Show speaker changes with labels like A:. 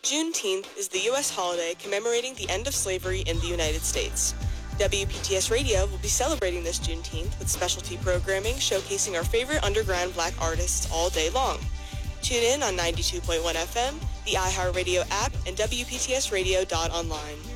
A: Juneteenth is the U.S. holiday commemorating the end of slavery in the United States. WPTS Radio will be celebrating this Juneteenth with specialty programming showcasing our favorite underground Black artists all day long. Tune in on 92.1 FM, the iHeartRadio app, and WPTSradio.online.